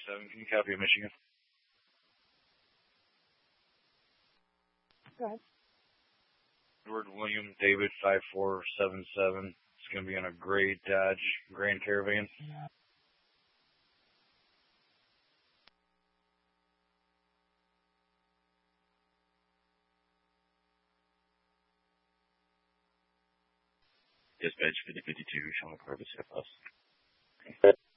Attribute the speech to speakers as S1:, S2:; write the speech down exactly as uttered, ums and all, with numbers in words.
S1: seven. Can you copy Michigan?
S2: Go ahead.
S1: Edward William David five four seven seven. It's going to be on a gray Dodge Grand Caravan.
S3: Dispatch fifty fifty-two, showing purpose at us.